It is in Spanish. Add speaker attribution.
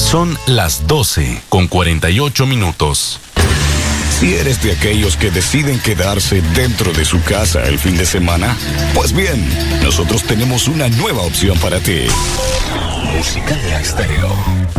Speaker 1: Son las 12:48.
Speaker 2: Si eres de aquellos que deciden quedarse dentro de su casa el fin de semana, pues bien, nosotros tenemos una nueva opción para ti. Música Estéreo.